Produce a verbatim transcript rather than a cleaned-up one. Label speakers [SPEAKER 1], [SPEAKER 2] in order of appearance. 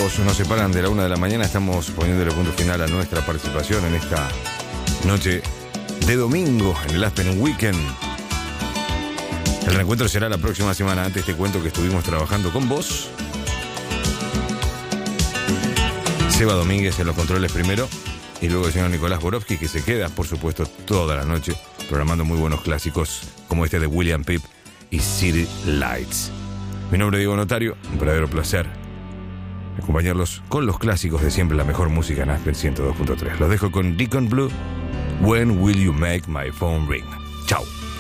[SPEAKER 1] minutos nos separan de la una de la mañana. Estamos poniéndole punto final a nuestra participación en esta noche de domingo en el Aspen Weekend. El reencuentro será la próxima semana. Antes te cuento que estuvimos trabajando con vos. Seba Domínguez en los controles primero, y luego el señor Nicolás Borowski, que se queda, por supuesto, toda la noche programando muy buenos clásicos como este de William Peep y City Lights. Mi nombre es Diego Notario, un verdadero placer acompañarlos con los clásicos de siempre, la mejor música en Aspen ciento dos punto tres. Los dejo con Deacon Blue, When Will You Make My Phone Ring. Chao.